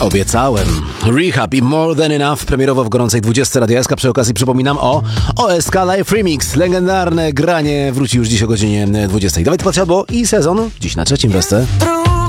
Obiecałem. Rehab i More Than Enough premierowo w gorącej 20 Radio SK. Przy okazji przypominam o OSK Live Remix. Legendarne granie wróci już dziś o godzinie 20. Dawid Podsiadło i sezon dziś na trzecim Wesce.